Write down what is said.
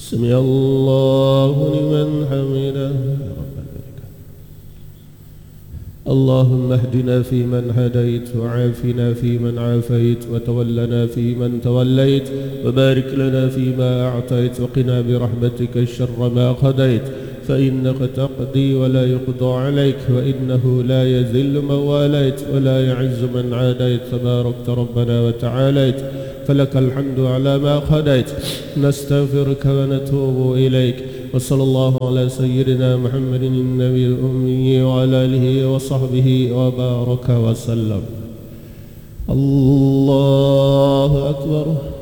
سمع الله لمن حمده. اللهم اهدنا فيمن هديت، وعافنا فيمن عافيت، وتولنا فيمن توليت، وبارك لنا فيما أعطيت، وقنا برحمتك شر ما قضيت، فإنك تقضي ولا يقضى عليك، وإنه لا يذل من واليت ولا يعز من عاديت، تباركت ربنا وتعاليت، فلك الحمد على ما قضيت. نستغفرك ونتوب إليك، وصلى الله على سيدنا محمد النبي الأمي وعلى آله وصحبه وبارك وسلم. الله أكبر.